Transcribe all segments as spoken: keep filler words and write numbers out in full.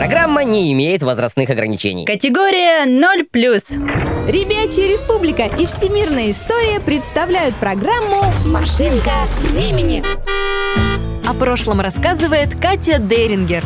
Программа не имеет возрастных ограничений. Категория ноль плюс. Ребячья республика и Всемирная история представляют программу «Машинка времени». О прошлом рассказывает Катя Дерингер.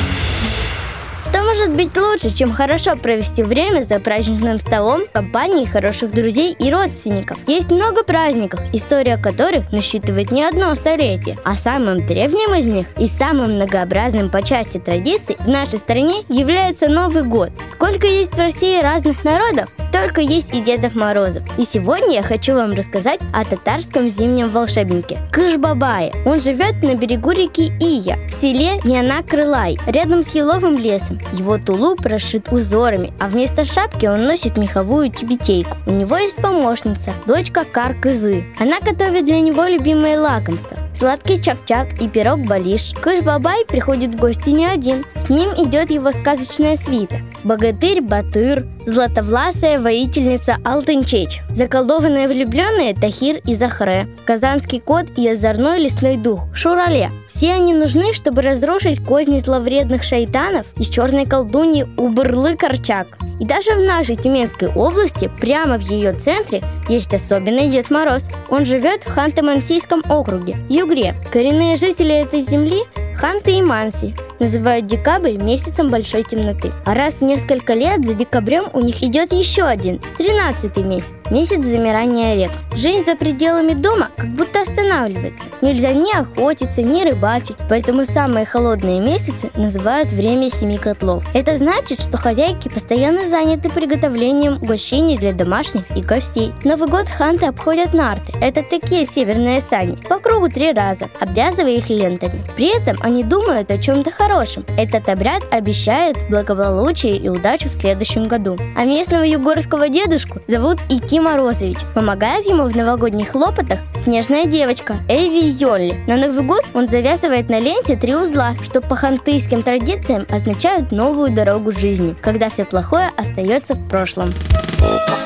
Что может быть лучше, чем хорошо провести время за праздничным столом в компании хороших друзей и родственников? Есть много праздников, история которых насчитывает не одно столетие, а самым древним из них и самым многообразным по части традиций в нашей стране является Новый год. Сколько есть в России разных народов, столько есть и Дедов Морозов. И сегодня я хочу вам рассказать о татарском зимнем волшебнике Кыш-Бабае. Он живет на берегу реки Ия, в селе Яна-Крылай, рядом с еловым лесом. Его тулуп расшит узорами, а вместо шапки он носит меховую тюбетейку. У него есть помощница, дочка Кар-Кызы. Она готовит для него любимое лакомство – сладкий чак-чак и пирог балиш. Кыш-Бабай приходит в гости не один. С ним идет его сказочная свита – богатырь Батыр, златовласая воительница Алтынчеч, заколдованные влюбленные Тахир и Захре, казанский кот и озорной лесной дух Шурале. Все они нужны, чтобы разрушить козни зловредных шайтанов и черной колдуньи Убырлы-Корчак. И даже в нашей Тюменской области, прямо в ее центре, есть особенный Дед Мороз. Он живет в Ханты-Мансийском округе, Югре. Коренные жители этой земли – ханты и манси называют декабрь месяцем большой темноты. А раз в несколько лет за декабрем у них идет еще один, тринадцатый месяц, месяц замирания рек. Жизнь за пределами дома как будто останавливается. Нельзя ни охотиться, ни рыбачить, поэтому самые холодные месяцы называют время семи котлов. Это значит, что хозяйки постоянно заняты приготовлением угощений для домашних и гостей. Новый год ханты обходят нарты. Это такие северные сани, по кругу три раза, обвязывая их лентами. При этом они думают о чем-то хорошем. Этот обряд обещает благополучие и удачу в следующем году. А местного югорского дедушку зовут Ики Морозович. Помогает ему в новогодних хлопотах снежная девочка Эйви Йолли. На Новый год он завязывает на ленте три узла, что по хантыйским традициям означают новую дорогу жизни, когда все плохое остается в прошлом.